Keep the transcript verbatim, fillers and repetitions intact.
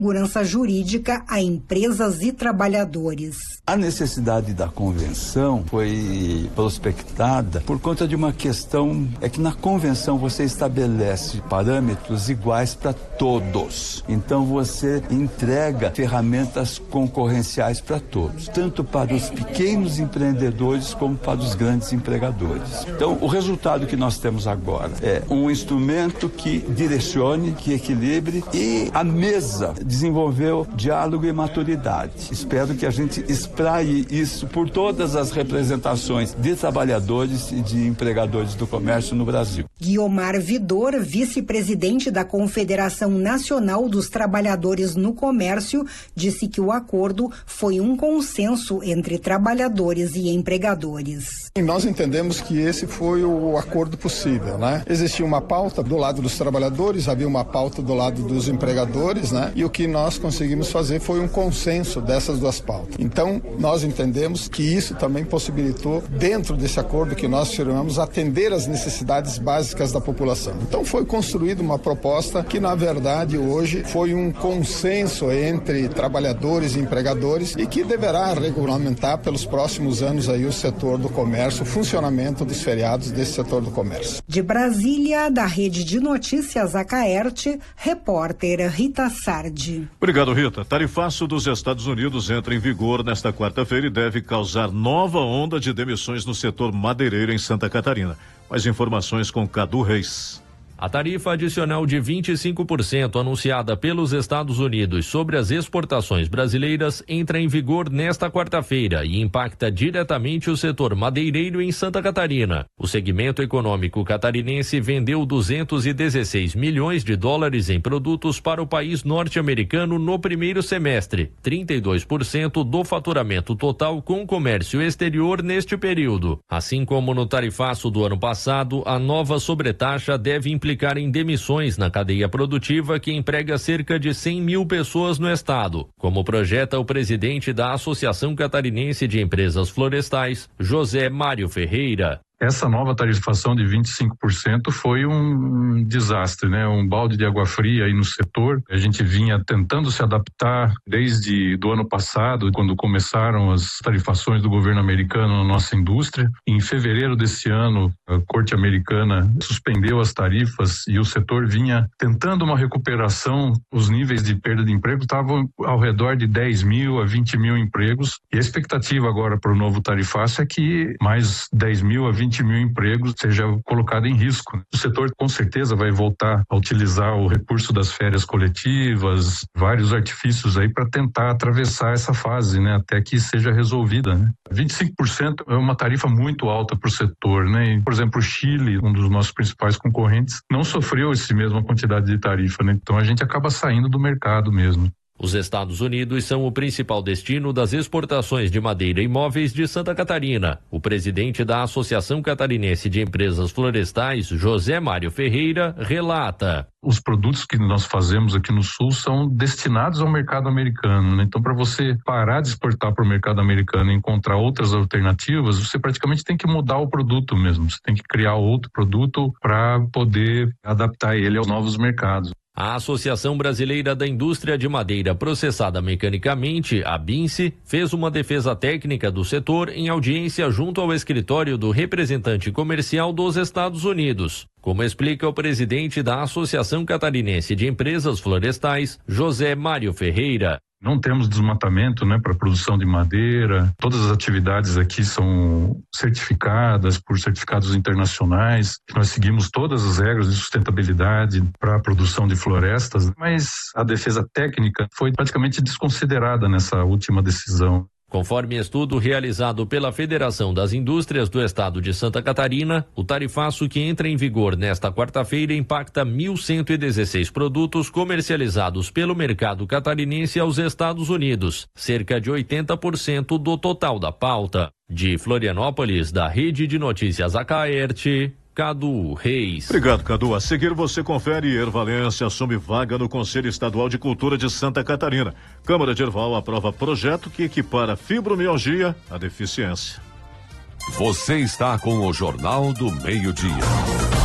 segurança jurídica a empresas e trabalhadores. A necessidade da convenção foi prospectada por conta de uma questão, é que na convenção você estabelece parâmetros iguais para todos. Então você entrega ferramentas concorrenciais para todos, tanto para os pequenos empreendedores como para os grandes empregadores. Então o resultado que nós temos agora é um instrumento que direcione, que equilibre, e a mesa desenvolveu diálogo e maturidade. Espero que a gente espraie isso por todas as representações de trabalhadores e de empregadores do comércio no Brasil. Guiomar Vidor, vice-presidente da Confederação Nacional dos Trabalhadores no Comércio, disse que o acordo foi um consenso entre trabalhadores e empregadores. E nós entendemos que esse foi o acordo possível, né? Existia uma pauta do lado dos trabalhadores, havia uma pauta do lado dos empregadores, né? E o que nós conseguimos fazer foi um consenso dessas duas pautas. Então, nós entendemos que isso também possibilitou, dentro desse acordo que nós firmamos, atender às necessidades básicas da população. Então, foi construída uma proposta que, na verdade, hoje foi um consenso entre trabalhadores e empregadores e que deverá regulamentar pelos próximos anos aí o setor do comércio, o funcionamento dos feriados desse setor do comércio. De Brasília, da Rede de Notícias Acaerte, repórter Rita Sardi. Obrigado, Rita. Tarifaço dos Estados Unidos entra em vigor nesta quarta-feira e deve causar nova onda de demissões no setor madeireiro em Santa Catarina. Mais informações com Cadu Reis. A tarifa adicional de vinte e cinco por cento anunciada pelos Estados Unidos sobre as exportações brasileiras entra em vigor nesta quarta-feira e impacta diretamente o setor madeireiro em Santa Catarina. O segmento econômico catarinense vendeu duzentos e dezesseis milhões de dólares em produtos para o país norte-americano no primeiro semestre, trinta e dois por cento do faturamento total com comércio exterior neste período. Assim como no tarifaço do ano passado, a nova sobretaxa deve implicar em demissões na cadeia produtiva que emprega cerca de cem mil pessoas no estado, como projeta o presidente da Associação Catarinense de Empresas Florestais, José Mário Ferreira. Essa nova tarifação de vinte e cinco por cento foi um desastre, né? Um balde de água fria aí no setor. A gente vinha tentando se adaptar desde do ano passado, quando começaram as tarifações do governo americano na nossa indústria. Em fevereiro desse ano, a Corte Americana suspendeu as tarifas e o setor vinha tentando uma recuperação. Os níveis de perda de emprego estavam ao redor de dez mil a vinte mil empregos. E a expectativa agora para o novo tarifaço é que mais dez mil a vinte mil empregos seja colocado em risco. O setor com certeza vai voltar a utilizar o recurso das férias coletivas, vários artifícios aí para tentar atravessar essa fase, né, até que seja resolvida, né? vinte e cinco por cento é uma tarifa muito alta para o setor, né? E, por exemplo, o Chile, um dos nossos principais concorrentes, não sofreu essa mesma quantidade de tarifa, né? Então a gente acaba saindo do mercado mesmo. Os Estados Unidos são o principal destino das exportações de madeira e móveis de Santa Catarina. O presidente da Associação Catarinense de Empresas Florestais, José Mário Ferreira, relata. Os produtos que nós fazemos aqui no Sul são destinados ao mercado americano, né? Então, para você parar de exportar para o mercado americano e encontrar outras alternativas, você praticamente tem que mudar o produto mesmo. Você tem que criar outro produto para poder adaptar ele aos novos mercados. A Associação Brasileira da Indústria de Madeira Processada Mecanicamente, a BINSE, fez uma defesa técnica do setor em audiência junto ao escritório do representante comercial dos Estados Unidos. Como explica o presidente da Associação Catarinense de Empresas Florestais, José Mário Ferreira. Não temos desmatamento, né, para produção de madeira. Todas as atividades aqui são certificadas por certificados internacionais. Nós seguimos todas as regras de sustentabilidade para a produção de florestas, mas a defesa técnica foi praticamente desconsiderada nessa última decisão. Conforme estudo realizado pela Federação das Indústrias do Estado de Santa Catarina, o tarifaço que entra em vigor nesta quarta-feira impacta mil cento e dezesseis produtos comercializados pelo mercado catarinense aos Estados Unidos, cerca de oitenta por cento do total da pauta. De Florianópolis, da Rede de Notícias Acaerte, Cadu Reis. Obrigado, Cadu. A seguir você confere: Ervalense assume vaga no Conselho Estadual de Cultura de Santa Catarina. Câmara de Erval aprova projeto que equipara fibromialgia à deficiência. Você está com o Jornal do Meio-Dia.